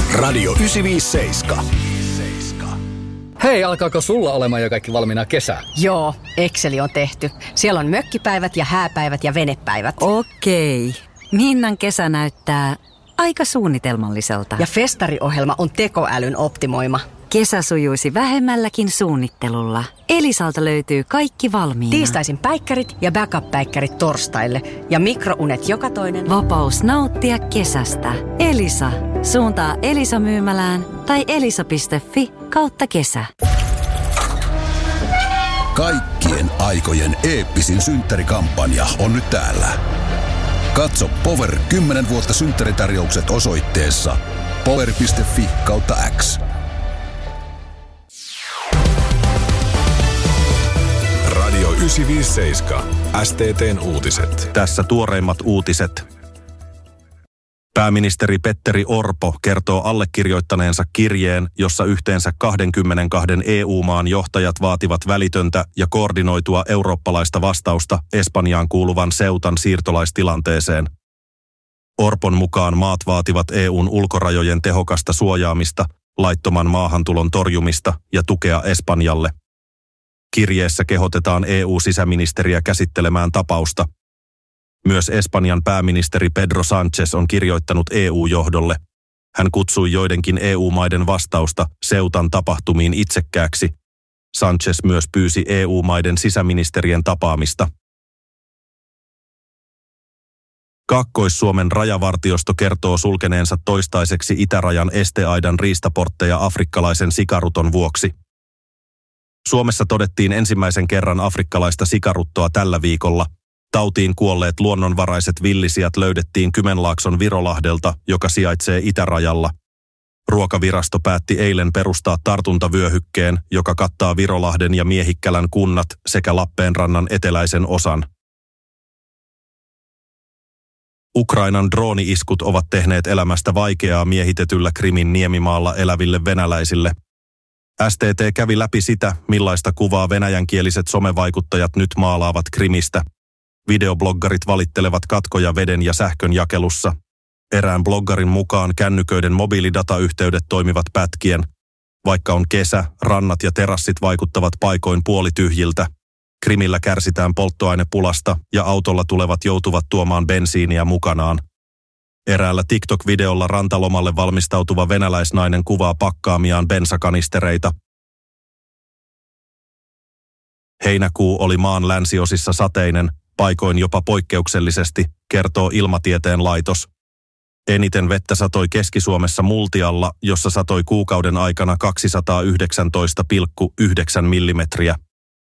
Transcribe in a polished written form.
Radio 957. Hei, alkaako sulla olemaan jo kaikki valmiina kesää? Joo, Exceli on tehty. Siellä on mökkipäivät ja hääpäivät ja venepäivät. Okei. Minnan kesä näyttää aika suunnitelmalliselta. Ja festariohjelma on tekoälyn optimoima. Kesä sujuisi vähemmälläkin suunnittelulla. Elisalta löytyy kaikki valmiina. Tiistaisin päikkärit ja backup-päikkärit torstaille. Ja mikrounet joka toinen. Vapaus nauttia kesästä. Elisa. Suuntaa Elisa-myymälään tai elisa.fi/kesä. Kaikkien aikojen eeppisin synttärikampanja on nyt täällä. Katso Power 10 vuotta synttäritarjoukset osoitteessa power.fi/X. Radio 957. STT:n uutiset. Tässä tuoreimmat uutiset. Pääministeri Petteri Orpo kertoo allekirjoittaneensa kirjeen, jossa yhteensä 22 EU-maan johtajat vaativat välitöntä ja koordinoitua eurooppalaista vastausta Espanjaan kuuluvan Ceutan siirtolaistilanteeseen. Orpon mukaan maat vaativat EUn ulkorajojen tehokasta suojaamista, laittoman maahantulon torjumista ja tukea Espanjalle. Kirjeessä kehotetaan EU-sisäministeriä käsittelemään tapausta. Myös Espanjan pääministeri Pedro Sánchez on kirjoittanut EU-johdolle. Hän kutsui joidenkin EU-maiden vastausta Ceutan tapahtumiin itsekkääksi. Sánchez myös pyysi EU-maiden sisäministerien tapaamista. Kaakkois-Suomen rajavartiosto kertoo sulkeneensa toistaiseksi itärajan esteaidan riistaportteja afrikkalaisen sikaruton vuoksi. Suomessa todettiin ensimmäisen kerran afrikkalaista sikaruttoa tällä viikolla. Tautiin kuolleet luonnonvaraiset villisijat löydettiin Kymenlaakson Virolahdelta, joka sijaitsee itärajalla. Ruokavirasto päätti eilen perustaa tartuntavyöhykkeen, joka kattaa Virolahden ja Miehikkälän kunnat sekä Lappeenrannan eteläisen osan. Ukrainan drooni-iskut ovat tehneet elämästä vaikeaa miehitetyllä Krimin niemimaalla eläville venäläisille. STT kävi läpi sitä, millaista kuvaa venäjänkieliset somevaikuttajat nyt maalaavat Krimistä. Videobloggarit valittelevat katkoja veden ja sähkön jakelussa. Erään bloggarin mukaan kännyköiden mobiilidatayhteydet toimivat pätkien. Vaikka on kesä, rannat ja terassit vaikuttavat paikoin puolityhjiltä. Krimillä kärsitään polttoainepulasta ja autolla tulevat joutuvat tuomaan bensiiniä mukanaan. Eräällä TikTok-videolla rantalomalle valmistautuva venäläisnainen kuvaa pakkaamiaan bensakanistereita. Heinäkuu oli maan länsiosissa sateinen, paikoin jopa poikkeuksellisesti, kertoo Ilmatieteen laitos. Eniten vettä satoi Keski-Suomessa Multialla, jossa satoi kuukauden aikana 219,9 millimetriä.